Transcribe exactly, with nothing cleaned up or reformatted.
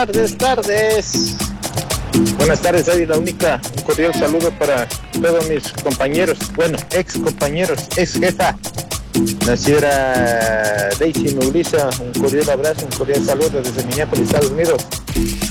tardes, tardes. Buenas tardes, Adi la única. Un cordial saludo para todos mis compañeros, bueno, ex compañeros, ex jefa, la señora Daisy Nuliza. Un cordial abrazo, un cordial saludo desde Minneapolis, Estados Unidos.